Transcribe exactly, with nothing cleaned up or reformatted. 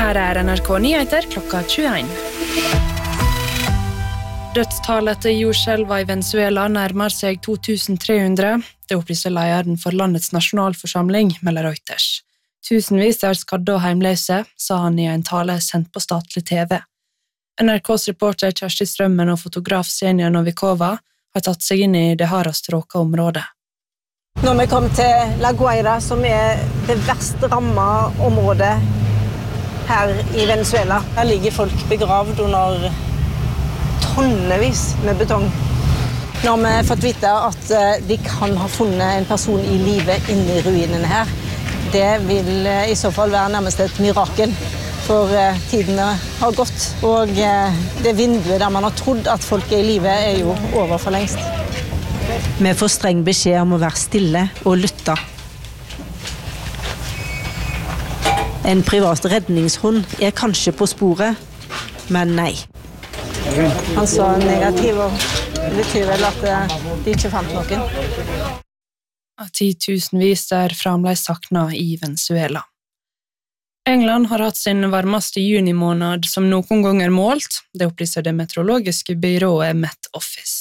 Her er N R K Nyheter klokka tjueen. Dødstallet etter jordskjelvet i Venezuela nærmer seg to tusen tre hundre. Det opplyser lederen for landets nasjonalforsamling, melder Reuters. Tusenvis er skadde og heimløse, sa han i en tale sendt på statlig T V. N R K's reporter Kjersti Strømmen og fotograf Senja Novikova har tatt seg inn i det hardest råka området. Når vi kom til La Guaira, som er det verst rammet området her i Venezuela, her ligger folk begravd under tonnevis med betong. Nå har vi fått vite at de kan ha funnet en person i livet inne i ruinene her. Det vil i så fall være nærmest et mirakel, for tidene har gått, og det vinduet der man har trodd at folk er i livet er jo over for lengst. Vi får streng beskjed om å være stille og lytte. En privat redningshund er kanskje på sporet, men nei. Han sa negativ, og det betyr vel at de ikke fant noen. Titusenvis er fremdeles savnet i Venezuela. England har hatt sin varmeste junimåned som noen gang er målt. Det opplyser det meteorologiske byrået Met Office.